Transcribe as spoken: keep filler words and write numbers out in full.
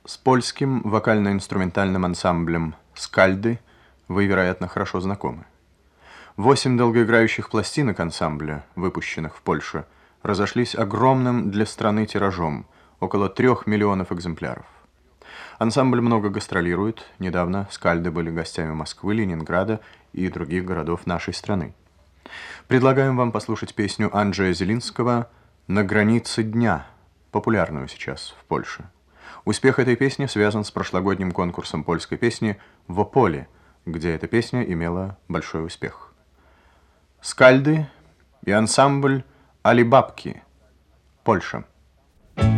С польским вокально-инструментальным ансамблем «Скальды» вы, вероятно, хорошо знакомы. Восемь долгоиграющих пластинок ансамбля, выпущенных в Польше, разошлись огромным для страны тиражом, около трех миллионов экземпляров. Ансамбль много гастролирует, недавно «Скальды» были гостями Москвы, Ленинграда и других городов нашей страны. Предлагаем вам послушать песню Анджея Зелинского «На границе дня», популярную сейчас в Польше. Успех этой песни связан с прошлогодним конкурсом польской песни в Ополе, где эта песня имела большой успех. «Скальды» и ансамбль «Алибабки», Польша.